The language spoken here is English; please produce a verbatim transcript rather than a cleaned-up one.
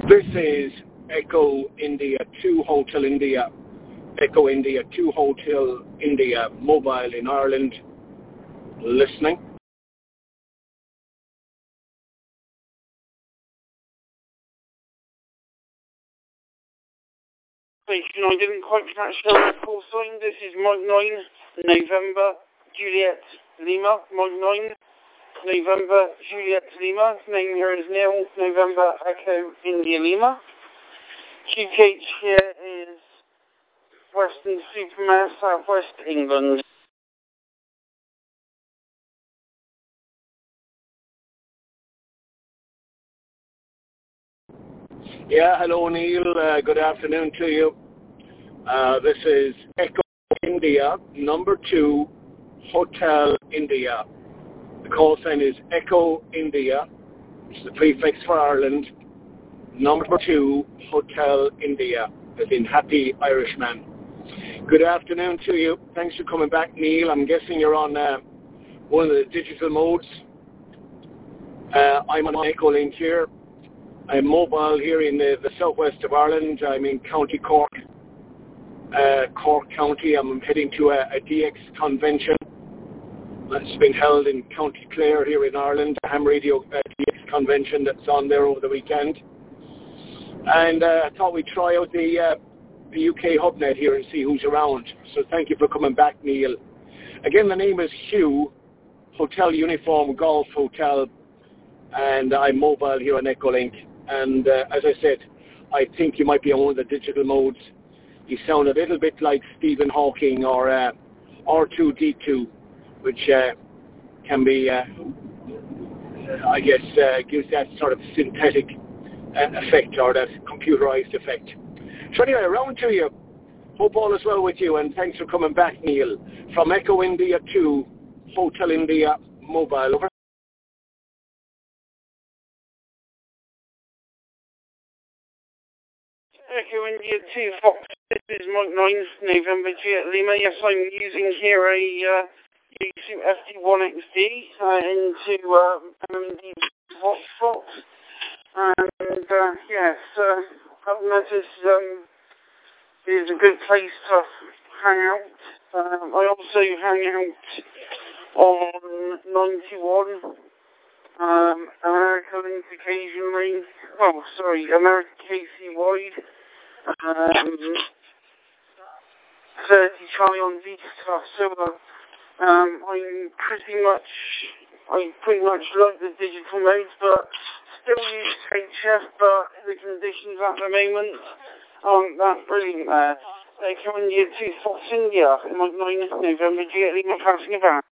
This is Echo India two Hotel India, Echo India two Hotel India mobile in Ireland, listening. I didn't quite catch the call sign. This is Mike nine, November, Juliet Lima, Mike nine, November, Juliet Lima. Name here is Neil, November, Echo, India Lima. Q T H here is Western Supermare, South West England. Yeah, hello Neil, uh, good afternoon to you. Uh, this is Echo India, number two, Hotel India. The call sign is Echo India, it's the prefix for Ireland, number two, Hotel India, as in Happy Irishman. Good afternoon to you. Thanks for coming back, Neil. I'm guessing you're on uh, one of the digital modes. Uh, I'm on Echo Link here. I'm mobile here in the, the southwest of Ireland. I'm in County Cork, uh, Cork County. I'm heading to a, a D X convention that's been held in County Clare here in Ireland, a ham radio uh, D X convention that's on there over the weekend. And uh, I thought we'd try out the, uh, the U K HubNet here and see who's around. So thank you for coming back, Neil. Again, the name is Hugh, Hotel Uniform Golf Hotel, and I'm mobile here on Echo Link. And uh, as I said, I think you might be on one of the digital modes. You sound a little bit like Stephen Hawking or uh, R two D two, which uh, can be, uh, I guess, uh, gives that sort of synthetic uh, effect or that computerized effect. So anyway, around to you. Hope all is well with you, and thanks for coming back, Neil. From Echo India to Hotel India mobile. Over. Echo India two, Fox, this is Mike nine, November, Juliet Lima. Yes, I'm using here a uh, Yaesu F D one X D uh, into uh, M M D hotspot. And uh, yes, uh, HubNet is, um, is a good place to hang out. Um, I also hang out on ninety-one. Um, America Link occasionally, oh sorry, America K C wide, um, thirty Charlie on Vita, so uh, um, I'm pretty much, I pretty much like the digital modes, but still use H F, but the conditions at the moment aren't that brilliant there. They come in year two, Fox India, Mike nine, November, Juliet Lima, passing about.